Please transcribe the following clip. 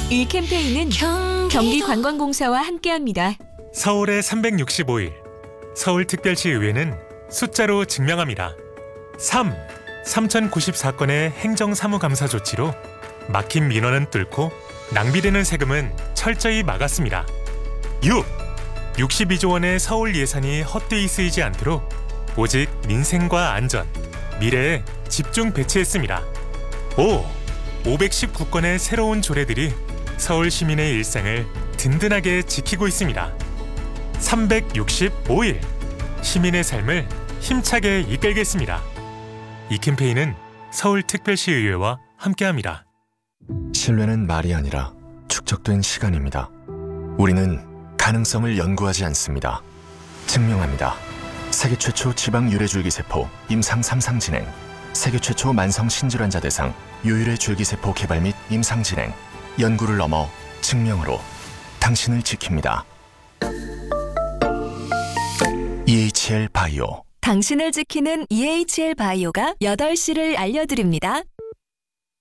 이 캠페인은 경기관광공사와 함께합니다. 서울의 365일 서울특별시의회는 숫자로 증명합니다. 3. 3094건의 행정사무감사 조치로 막힌 민원은 뚫고 낭비되는 세금은 철저히 막았습니다. 6. 62조 원의 서울 예산이 헛되이 쓰이지 않도록 오직 민생과 안전, 미래에 집중 배치했습니다. 5. 519건의 새로운 조례들이 서울 시민의 일상을 든든하게 지키고 있습니다. 365일 시민의 삶을 힘차게 이끌겠습니다. 이 캠페인은 서울특별시의회와 함께합니다. 신뢰는 말이 아니라 축적된 시간입니다. 우리는 가능성을 연구하지 않습니다. 증명합니다. 세계 최초 지방 유래줄기세포 임상 3상 진행, 세계 최초 만성 신질환자 대상 유일의 줄기세포 개발 및 임상 진행, 연구를 넘어 증명으로 당신을 지킵니다. EHL 바이오. 당신을 지키는 EHL 바이오가 8시를 알려드립니다.